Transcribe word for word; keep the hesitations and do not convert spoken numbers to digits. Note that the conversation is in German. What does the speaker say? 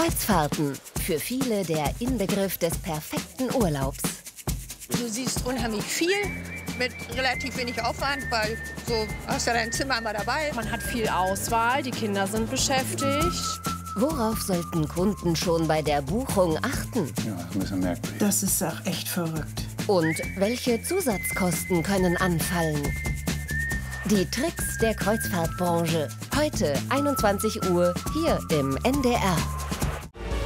Kreuzfahrten. Für viele der Inbegriff des perfekten Urlaubs. Du siehst unheimlich viel mit relativ wenig Aufwand, weil so hast du dein Zimmer mal dabei. Man hat viel Auswahl, die Kinder sind beschäftigt. Worauf sollten Kunden schon bei der Buchung achten? Ja, das ist ein bisschen merkwürdig. Das ist auch echt verrückt. Und welche Zusatzkosten können anfallen? Die Tricks der Kreuzfahrtbranche. Heute einundzwanzig Uhr hier im N D R.